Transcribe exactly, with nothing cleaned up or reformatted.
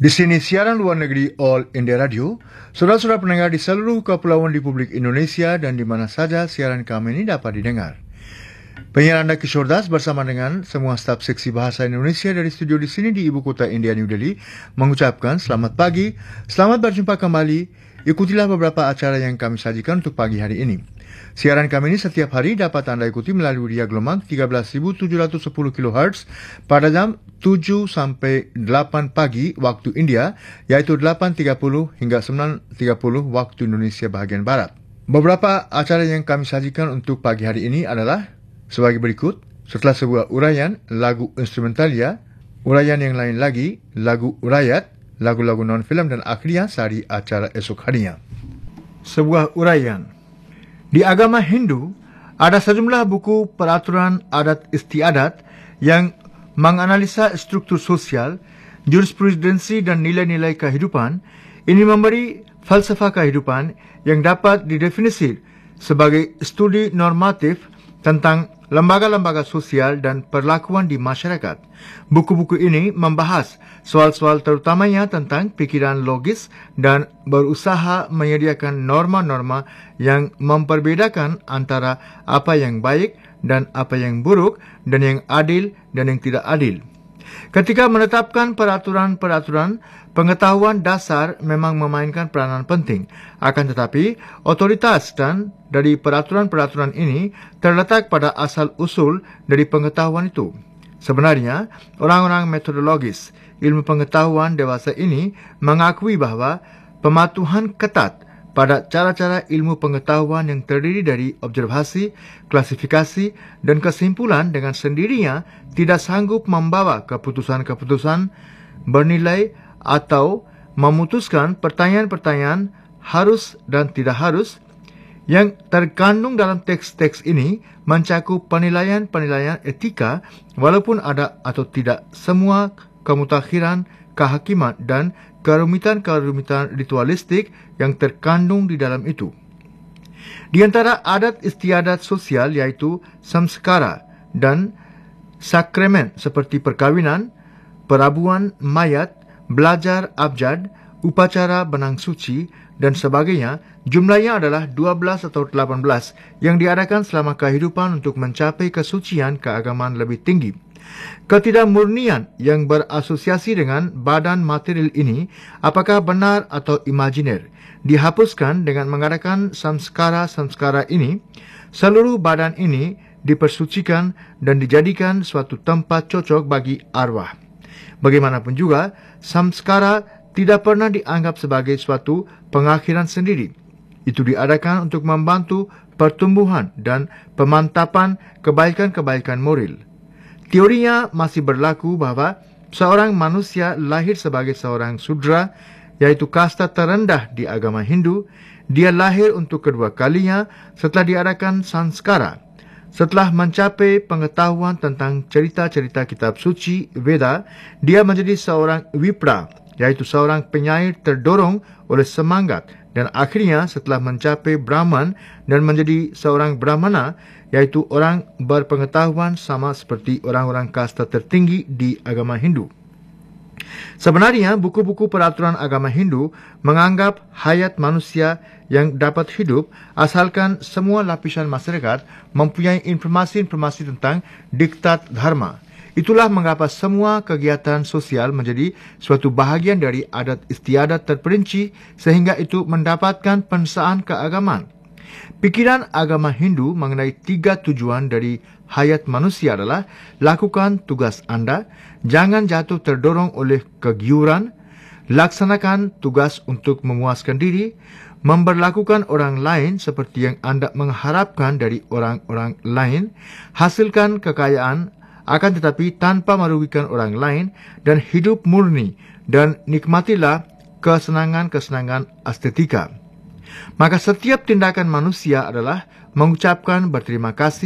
Di sini siaran luar negeri All India Radio, saudara-saudara pendengar di seluruh kepulauan Republik Indonesia dan di mana saja siaran kami ini dapat didengar. Penyiar anda Kishore Das bersama dengan semua staf seksi bahasa Indonesia dari studio di sini di ibu kota India, New Delhi, mengucapkan selamat pagi, selamat berjumpa kembali. Ikutilah beberapa acara yang kami sajikan untuk pagi hari ini. Siaran kami ini setiap hari dapat anda ikuti melalui dia gelombang tiga belas ribu tujuh ratus sepuluh kilohertz pada jam tujuh sampai delapan pagi waktu India, yaitu delapan tiga puluh hingga sembilan tiga puluh waktu Indonesia bahagian Barat. Beberapa acara yang kami sajikan untuk pagi hari ini adalah sebagai berikut. Setelah sebuah uraian, lagu instrumentalia, uraian yang lain lagi, lagu urayat, lagu-lagu non-film dan akhirnya sari acara esok harinya. Sebuah uraian. Di agama Hindu, ada sejumlah buku peraturan adat istiadat yang menganalisa struktur sosial, jurisprudensi dan nilai-nilai kehidupan. Ini memberi falsafah kehidupan yang dapat didefinisi sebagai studi normatif tentang lembaga-lembaga sosial dan perlakuan di masyarakat. Buku-buku ini membahas soal-soal terutamanya tentang pikiran logis dan berusaha menyediakan norma-norma yang memperbedakan antara apa yang baik dan apa yang buruk, dan yang adil dan yang tidak adil. Ketika menetapkan peraturan-peraturan, pengetahuan dasar memang memainkan peranan penting. Akan tetapi, otoritas dan dari peraturan-peraturan ini terletak pada asal-usul dari pengetahuan itu. Sebenarnya, orang-orang metodologis ilmu pengetahuan dewasa ini mengakui bahwa pematuhan ketat pada cara-cara ilmu pengetahuan yang terdiri dari observasi, klasifikasi, dan kesimpulan dengan sendirinya tidak sanggup membawa keputusan-keputusan bernilai atau memutuskan pertanyaan-pertanyaan harus dan tidak harus yang terkandung dalam teks-teks ini mencakup penilaian-penilaian etika walaupun ada atau tidak semua kemutakhiran, kehakiman, dan kerumitan-kerumitan ritualistik yang terkandung di dalam itu. Di antara adat istiadat sosial yaitu samskara dan sakramen seperti perkawinan, perabuan mayat, belajar abjad, upacara benang suci, dan sebagainya, jumlahnya adalah dua belas atau delapan belas yang diadakan selama kehidupan untuk mencapai kesucian keagamaan lebih tinggi. Ketidakmurnian yang berasosiasi dengan badan material ini, apakah benar atau imajiner, dihapuskan dengan mengadakan samskara-samskara ini. Seluruh badan ini dipersucikan dan dijadikan suatu tempat cocok bagi arwah. Bagaimanapun juga, samskara tidak pernah dianggap sebagai suatu pengakhiran sendiri. Itu diadakan untuk membantu pertumbuhan dan pemantapan kebaikan-kebaikan moral. Teorinya masih berlaku bahwa seorang manusia lahir sebagai seorang sudra, yaitu kasta terendah di agama Hindu. Dia lahir untuk kedua kalinya setelah diadakan sanskara. Setelah mencapai pengetahuan tentang cerita-cerita kitab suci Veda, dia menjadi seorang Vipra, yaitu seorang penyair terdorong oleh semangat, dan akhirnya setelah mencapai Brahman dan menjadi seorang Brahmana, yaitu orang berpengetahuan sama seperti orang-orang kasta tertinggi di agama Hindu. Sebenarnya, buku-buku peraturan agama Hindu menganggap hayat manusia yang dapat hidup asalkan semua lapisan masyarakat mempunyai informasi-informasi tentang diktat dharma. Itulah mengapa semua kegiatan sosial menjadi suatu bahagian dari adat istiadat terperinci sehingga itu mendapatkan pensaan keagamaan. Pikiran agama Hindu mengenai tiga tujuan dari hayat manusia adalah lakukan tugas anda, jangan jatuh terdorong oleh kegiuran, laksanakan tugas untuk memuaskan diri, memberlakukan orang lain seperti yang anda mengharapkan dari orang-orang lain, hasilkan kekayaan akan tetapi tanpa merugikan orang lain, dan hidup murni, dan nikmatilah kesenangan-kesenangan estetika. Maka setiap tindakan manusia adalah mengucapkan berterima kasih